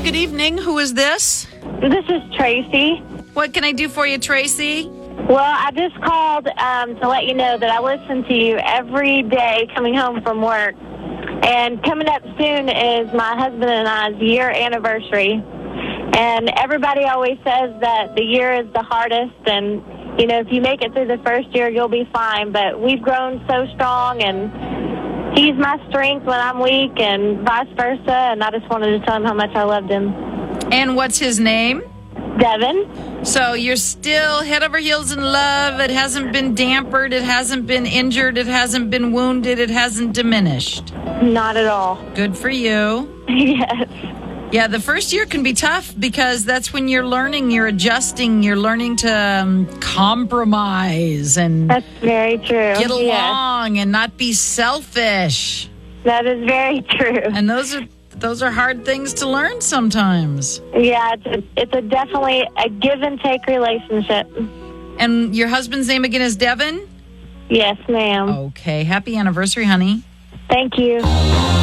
good evening. Who is this? This is Tracy. What can I do for you, Tracy? Well, I just called to let you know that I listen to you every day coming home from work. And coming up soon is my husband and I's year anniversary. And everybody always says that the year is the hardest. And, you know, if you make it through the first year, you'll be fine. But we've grown so strong, and he's my strength when I'm weak and vice versa. And I just wanted to tell him how much I loved him. And what's his name? Devin. So you're still head over heels in love. It hasn't been dampered. It hasn't been injured. It hasn't been wounded. It hasn't diminished. Not at all. Good for you. Yes. Yeah, the first year can be tough because that's when you're learning, you're adjusting, you're learning to compromise and That's very true. get along and not be selfish. That is very true. And those are hard things to learn sometimes. Yeah, it's definitely a give and take relationship. And your husband's name again is Devin? Yes, ma'am. Okay, happy anniversary, honey. Thank you.